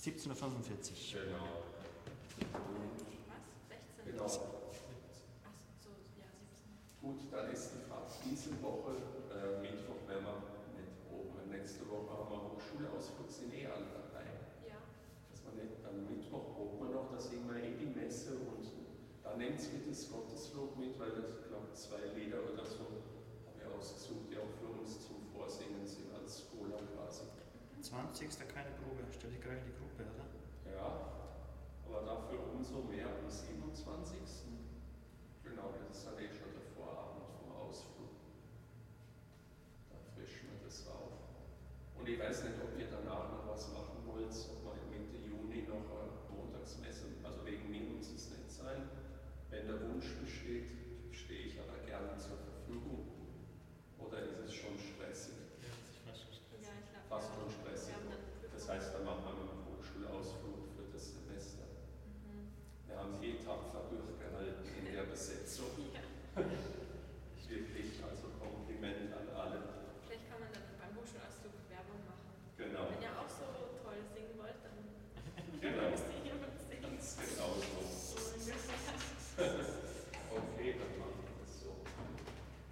17:45 Uhr. Genau. Was? 16? Genau. Ach so, ja, 17. Gut, dann ist die Frage, diese Woche, Mittwoch werden wir nicht proben. Nächste Woche haben wir Hochschulausflug, sind alle dabei. Ja. Dass man nicht, am Mittwoch proben wir noch, da singen wir die Messe und da nehmt es mit das Gotteslob mit, weil ich glaube 2 Lieder oder so habe ich ausgesucht, die auch für uns zum Vorsingen sind als Schola quasi. 20. keine Probe, stell dich gerade in die Gruppe, oder? Ja, aber dafür umso mehr am 27. Genau, das ist dann schon der Vorabend vom Ausflug. Da frischen wir das auf. Und ich weiß nicht, ob ihr danach noch was machen wollt, ob wir Mitte Juni noch eine Montagsmesse, also wegen mir muss es nicht sein. Wenn der Wunsch besteht, stehe ich aber gerne zur Verfügung. Oder ist es schon stressig? Ja, das ist fast schon stressig. Ja, ich glaube, Fast schon stressig. Das heißt, dann machen wir einen Hochschulausflug für das Semester. Wir haben viel tapfer durchgehalten in der Besetzung. Ja.